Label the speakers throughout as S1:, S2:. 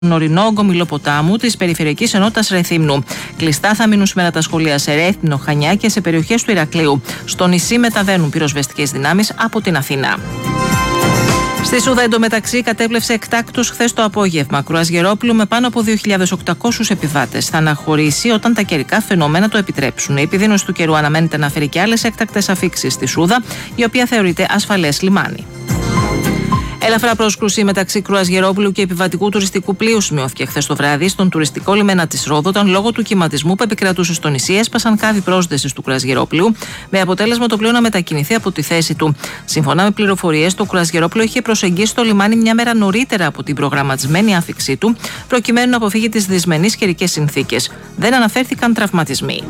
S1: ορεινό ογκομηλό ποτάμου της Περιφερειακής Ενότητας Ρεθύμνου. Κλειστά θα μείνουν σήμερα τα σχολεία σε Ρέθυμνο, Χανιά και σε περιοχές του Ηρακλείου. Στο νησί μεταβαίνουν πυροσβεστικές δυνάμεις από την Αθήνα. Στη Σούδα εντωμεταξύ κατέπλευσε εκτάκτως χθες το απόγευμα κρουαζιερόπλοιο με πάνω από 2.800 επιβάτες. Θα αναχωρήσει όταν τα καιρικά φαινόμενα το επιτρέψουν. Η επιδείνωση του καιρού αναμένεται να φέρει και άλλες έκτακτες αφίξεις στη Σούδα, η οποία θεωρείται ασφαλές λιμάνι. Ελαφρά πρόσκρουση μεταξύ κρουαζιερόπλου και επιβατικού τουριστικού πλοίου σημειώθηκε χθες το βράδυ στον τουριστικό λιμένα της Ρόδου, όταν λόγω του κυματισμού που επικρατούσε στο νησί έσπασαν κάδοι πρόσδεσης του κρουαζιερόπλου, με αποτέλεσμα το πλοίο να μετακινηθεί από τη θέση του. Σύμφωνα με πληροφορίες, το κρουαζιερόπλο είχε προσεγγίσει το λιμάνι μια μέρα νωρίτερα από την προγραμματισμένη άφιξή του, προκειμένου να αποφύγει τις δυσμενείς καιρικές συνθήκες. Δεν αναφέρθηκαν τραυματισμοί.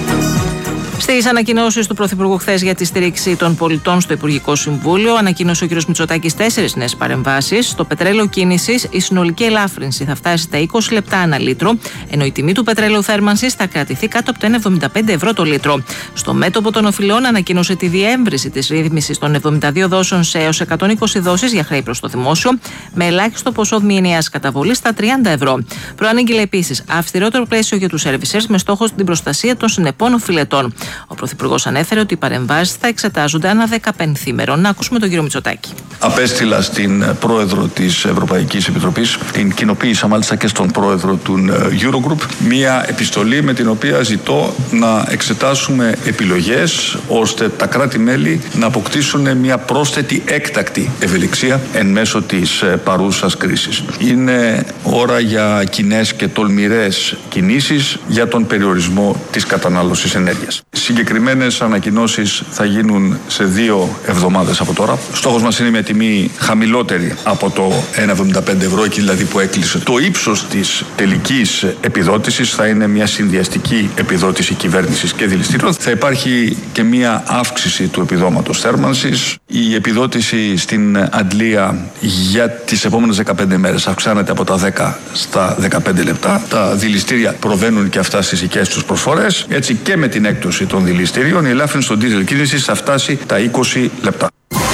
S1: Στις ανακοινώσεις του Πρωθυπουργού χθες για τη στήριξη των πολιτών στο Υπουργικό Συμβούλιο, ανακοίνωσε ο κ. Μητσοτάκης 4 νέες παρεμβάσεις. Στο πετρέλαιο κίνησης, η συνολική ελάφρυνση θα φτάσει στα 20 λεπτά ανά λίτρο, ενώ η τιμή του πετρέλαιου θέρμανσης θα κρατηθεί κάτω από τα 1,75 ευρώ το λίτρο. Στο μέτωπο των οφειλών, ανακοίνωσε τη διεύρυνση της ρύθμισης των 72 δόσεων σε έως 120 δόσεις για χρέη προς το δημόσιο, με ελάχιστο ποσό μηνιαίας καταβολής στα 30 ευρώ. Προανήγγειλε επίσης αυστηρότερο πλαίσιο για τους servicers με στόχο την προστασία των συνεπών οφειλετών. Ο Πρωθυπουργός ανέφερε ότι οι παρεμβάσεις θα εξετάζονται ανά 15ημερο. Να ακούσουμε τον κύριο Μητσοτάκη.
S2: Απέστειλα στην πρόεδρο της Ευρωπαϊκής Επιτροπής, την κοινοποίησα μάλιστα και στον πρόεδρο του Eurogroup, μία επιστολή με την οποία ζητώ να εξετάσουμε επιλογές ώστε τα κράτη-μέλη να αποκτήσουν μια πρόσθετη έκτακτη ευελιξία εν μέσω της παρούσας κρίσης. Είναι ώρα για κοινές και τολμηρές κινήσεις για τον περιορισμό της κατανάλωσης ενέργειας. Συγκεκριμένες ανακοινώσεις θα γίνουν σε 2 εβδομάδες από τώρα. Στόχος μας είναι μια τιμή χαμηλότερη από το 1,75 ευρώ, εκεί δηλαδή που έκλεισε. Το ύψος της τελικής επιδότησης θα είναι μια συνδυαστική επιδότηση κυβέρνησης και δηληστήριων. Θα υπάρχει και μια αύξηση του επιδόματος θέρμανσης. Η επιδότηση στην αντλία για τις επόμενες 15 μέρες αυξάνεται από τα 10 στα 15 λεπτά. Τα δηληστήρια προβαίνουν και αυτά στις δικές τους προσφορές. Έτσι και με την έκπτωση των δηληστηρίων, η ελάφρυνση των ντίζελ κίνησης θα φτάσει τα 20 λεπτά.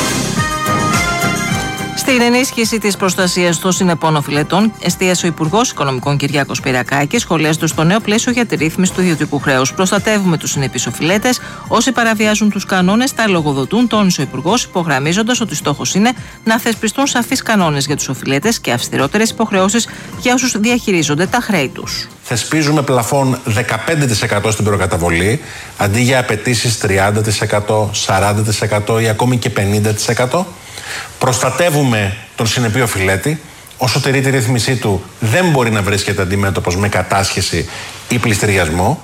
S1: Στην ενίσχυση της προστασίας των συνεπών οφειλετών, εστίασε ο Υπουργός Οικονομικών Κυριάκος Πυριακάκης, σχολιάζοντας το νέο πλαίσιο για τη ρύθμιση του ιδιωτικού χρέους. Προστατεύουμε τους συνεπείς οφειλέτες. Όσοι παραβιάζουν τους κανόνες θα λογοδοτούν, τόνισε ο Υπουργός, υπογραμμίζοντας ότι στόχος είναι να θεσπιστούν σαφείς κανόνες για τους οφειλέτες και αυστηρότερες υποχρεώσεις για όσους διαχειρίζονται τα χρέη τους.
S3: Θεσπίζουμε πλαφόν 15% στην προκαταβολή, αντί για απαιτήσεις 30%, 40% ή ακόμη και 50%. Προστατεύουμε τον συνεπή οφειλέτη. Όσο τηρεί τη ρύθμισή του, δεν μπορεί να βρίσκεται αντιμέτωπος με κατάσχεση ή πληστηριασμό.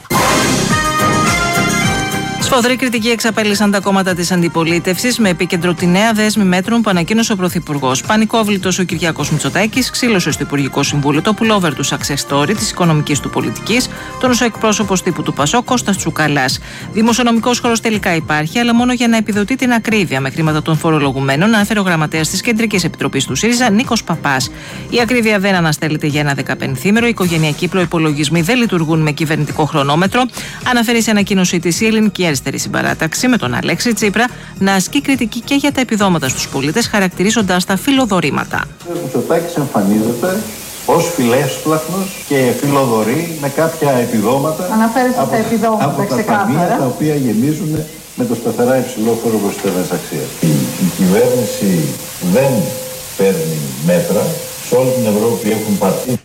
S1: Σφοδρή κριτική εξαπέλυσαν τα κόμματα της αντιπολίτευσης, με επίκεντρο τη νέα δέσμη μέτρων που ανακοίνωσε ο Πρωθυπουργός. Πανικόβλητος ο Κυριάκος Μητσοτάκης ξύλωσε στο Υπουργικό Συμβούλιο το pullover του success story της οικονομικής του πολιτικής, τον όσο εκπρόσωπος τύπου του ΠΑΣΟ Κώστας Τσουκαλάς. Δημοσιονομικός χώρος τελικά υπάρχει, αλλά μόνο για να επιδοτεί την ακρίβεια με χρήματα των φορολογουμένων, ανέφερε ο γραμματέας της Κεντρικής Επιτροπής του ΣΥΡΙΖΑ, Νίκος Παπάς. Η ακρίβεια δεν αναστέλλεται για ένα 15ήμερο, οι οικογενειακοί προϋπολογισμοί δεν λειτουργούν με κυβερνητικό χρονόμετρο, αναφέρει σε ανακοίνωσή της η Ελληνική Αριστερή Συμπαράταξη, με τον Αλέξη Τσίπρα να ασκεί κριτική και για τα επιδόματα στους πολίτες, χαρακτηρίζοντας τα φιλοδορήματα.
S4: Ο Μητσοτάκης εμφανίζεται ως φιλέσπλαχνος και φιλοδορεί με κάποια επιδόματα.
S5: Αναφέρεστε στα επιδόματα
S4: από τα ταμεία τα οποία γεμίζουν με το σταθερά υψηλό φόρο προσθέμενης αξίας. Η κυβέρνηση δεν παίρνει μέτρα. Σε όλη την Ευρώπη έχουν πάρθει.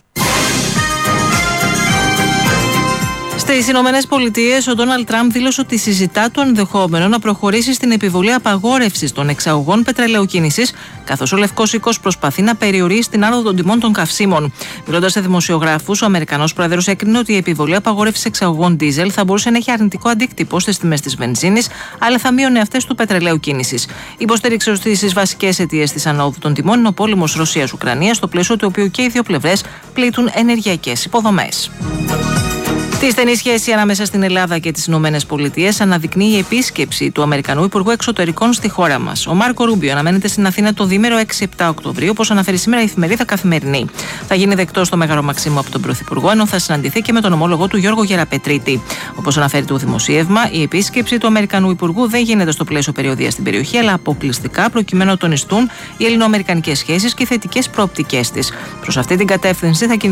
S1: Στις Ηνωμένες Πολιτείες, ο Ντόναλντ Τραμπ δήλωσε ότι συζητά το ενδεχόμενο να προχωρήσει στην επιβολή απαγόρευσης των εξαγωγών πετρελαιοκίνησης, καθώς ο Λευκός Οίκος προσπαθεί να περιορίσει την άνοδο των τιμών των καυσίμων. Μιλώντας σε δημοσιογράφους, ο Αμερικανός Πρόεδρος έκρινε ότι η επιβολή απαγόρευσης εξαγωγών ντίζελ θα μπορούσε να έχει αρνητικό αντίκτυπο στις τιμές της βενζίνης, αλλά θα μείωνε αυτές του πετρελαίου κίνησης. Υποστήριξε ότι στις βασικές αιτίες της ανόδου των τιμών είναι ο πόλεμος Ρωσίας-Ουκρανίας, στο πλαίσιο του οποίου και οι δύο πλευρές πλήττουν ενεργειακές υποδομές. Τη στενή σχέση ανάμεσα στην Ελλάδα και τις Ηνωμένες Πολιτείες αναδεικνύει η επίσκεψη του Αμερικανού Υπουργού Εξωτερικών στη χώρα μας. Ο Μάρκο Ρούμπιο αναμένεται στην Αθήνα το διήμερο 6-7 Οκτωβρίου, όπως αναφέρει σήμερα η εφημερίδα Καθημερινή. Θα γίνει δεκτός στο Μέγαρο Μαξίμου από τον Πρωθυπουργό, ενώ θα συναντηθεί και με τον ομόλογο του Γιώργο Γεραπετρίτη. Όπως αναφέρει το δημοσίευμα, η επίσκεψη του Αμερικανού Υπουργού δεν γίνεται στο πλαίσιο περιοδίας στην περιοχή, αλλά αποκλειστικά προκειμένου να τονιστούν οι ελληνοαμερικανικές σχέσεις και οι θετικές προοπτικές της. Προς αυτή την κατεύθυνση θα